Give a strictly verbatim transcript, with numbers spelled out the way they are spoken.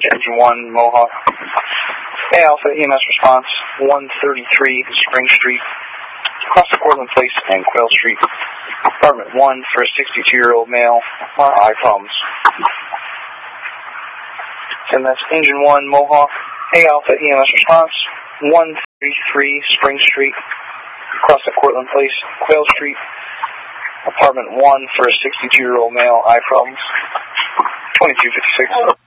Engine one, Mohawk. A Alpha E M S response, one thirty-three Spring Street, across the Portland Place and Quail Street. Apartment one for a sixty-two-year-old male, uh, eye problems. And that's Engine one, Mohawk. A Alpha E M S response, one thirty-three Spring Street, across the Portland Place, Quail Street. Apartment one for a sixty-two-year-old male, eye problems. twenty-two fifty-six.